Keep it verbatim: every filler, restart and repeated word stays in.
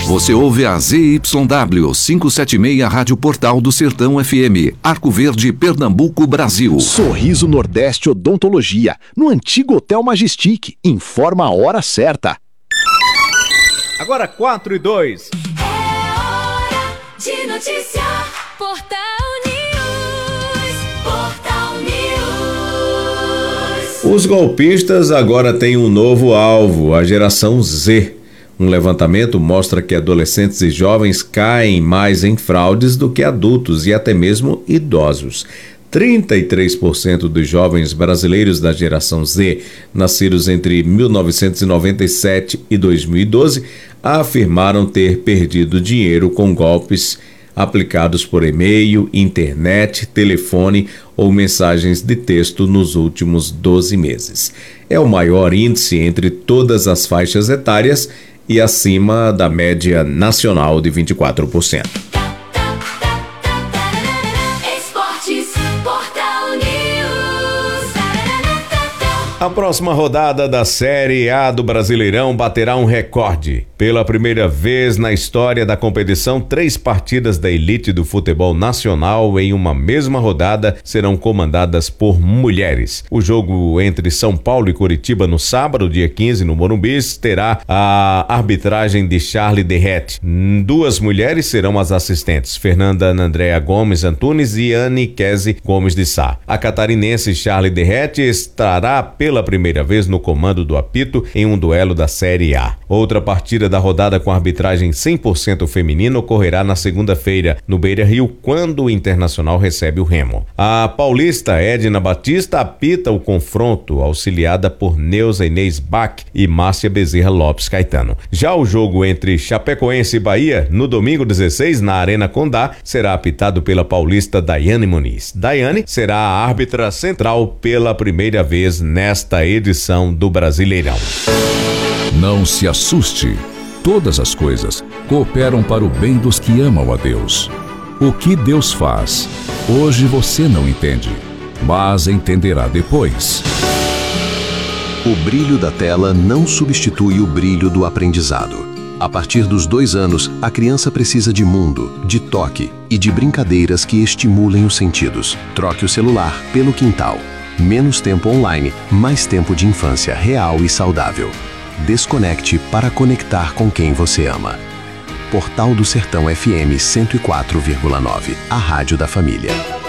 Você ouve a Z Y W quinhentos e setenta e seis Rádio Portal do Sertão F M, Arco Verde, Pernambuco, Brasil. Sorriso Nordeste Odontologia, no antigo Hotel Majestic. Informa a hora certa. Agora quatro e dois. É hora de noticiar. Portal News. Portal News. Os golpistas agora têm um novo alvo, a geração Z. Um levantamento mostra que adolescentes e jovens caem mais em fraudes do que adultos e até mesmo idosos. trinta e três por cento dos jovens brasileiros da geração Z, nascidos entre mil novecentos e noventa e sete e dois mil e doze, afirmaram ter perdido dinheiro com golpes aplicados por e-mail, internet, telefone ou mensagens de texto nos últimos doze meses. É o maior índice entre todas as faixas etárias e acima da média nacional de vinte e quatro por cento. A próxima rodada da Série A do Brasileirão baterá um recorde. Pela primeira vez na história da competição, três partidas da elite do futebol nacional em uma mesma rodada serão comandadas por mulheres. O jogo entre São Paulo e Curitiba no sábado, dia quinze, no Morumbi, terá a arbitragem de Charlie Derrete. Duas mulheres serão as assistentes, Fernanda Andréa Gomes Antunes e Anne Kese Gomes de Sá. A catarinense Charlie Derrete estará pela primeira vez no comando do apito em um duelo da Série A. Outra partida da rodada com arbitragem cem por cento feminina ocorrerá na segunda-feira, no Beira-Rio, quando o Internacional recebe o Remo. A paulista Edna Batista apita o confronto, auxiliada por Neuza Inês Bach e Márcia Bezerra Lopes Caetano. Já o jogo entre Chapecoense e Bahia, no domingo dezesseis, na Arena Condá, será apitado pela paulista Daiane Muniz. Daiane será a árbitra central pela primeira vez nesta edição do Brasileirão. Não se assuste. Todas as coisas cooperam para o bem dos que amam a Deus. O que Deus faz, hoje você não entende, mas entenderá depois. O brilho da tela não substitui o brilho do aprendizado. A partir dos dois anos, a criança precisa de mundo, de toque e de brincadeiras que estimulem os sentidos. Troque o celular pelo quintal. Menos tempo online, mais tempo de infância real e saudável. Desconecte para conectar com quem você ama. Portal do Sertão F M cento e quatro vírgula nove, a rádio da família.